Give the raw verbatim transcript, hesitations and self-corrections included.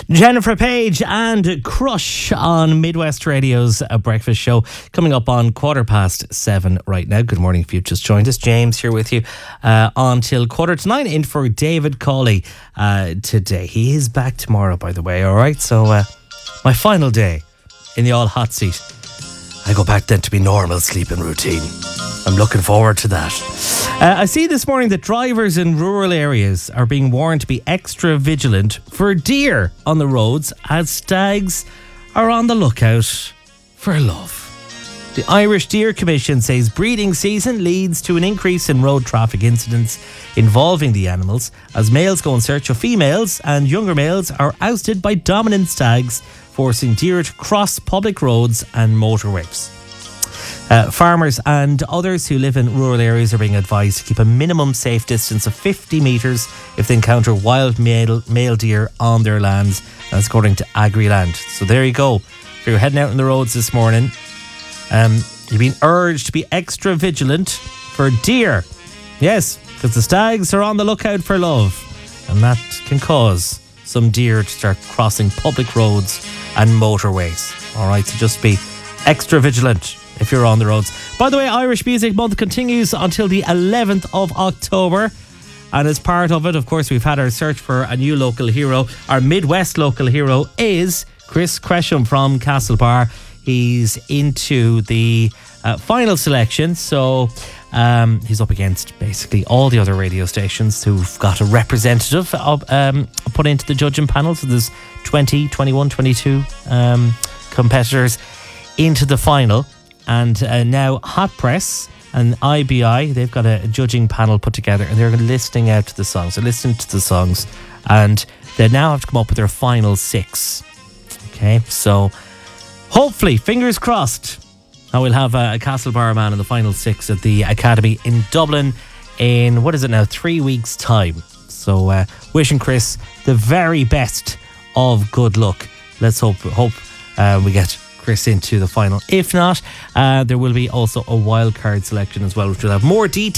Jennifer Page and Crush on Midwest Radio's A Breakfast Show, coming up on quarter past seven right now. Good morning if you've just joined us. James here with you uh, until quarter to nine, in for David Cawley uh, today. He is back tomorrow, by the way, all right? So uh, my final day in the all hot seat. I go back then to my normal sleeping routine. I'm looking forward to that. Uh, I see this morning that drivers in rural areas are being warned to be extra vigilant for deer on the roads as stags are on the lookout for love. The Irish Deer Commission says breeding season leads to an increase in road traffic incidents involving the animals as males go in search of females and younger males are ousted by dominant stags, forcing deer to cross public roads and motorways. Uh, farmers and others who live in rural areas are being advised to keep a minimum safe distance of fifty metres if they encounter wild male, male deer on their lands. That's according to AgriLand. So there you go. If you're heading out on the roads this morning, um, you're being urged to be extra vigilant for deer. Yes, because the stags are on the lookout for love, and that can cause some deer to start crossing public roads and motorways. All right, so just be extra vigilant if you're on the roads. By the way, Irish Music Month continues until the eleventh of October. And as part of it, of course, we've had our search for a new local hero. Our Midwest local hero is Chris Cresham from Castlebar. He's into the uh, final selection. So um, he's up against basically all the other radio stations who've got a representative of, um, put into the judging panel. So there's twenty, twenty-one, twenty-two um, competitors into the final. And uh, now Hot Press and I B I, they've got a, a judging panel put together and they're listening out the songs. They're listening to the songs and they now have to come up with their final six. Okay, so hopefully, fingers crossed, I will have a, a Castlebar man in the final six at the Academy in Dublin in, what is it now, three weeks' time. So uh, wishing Chris the very best of good luck. Let's hope, hope uh, we get Chris into the final. If not, uh, there will be also a wild card selection as well, which will have more details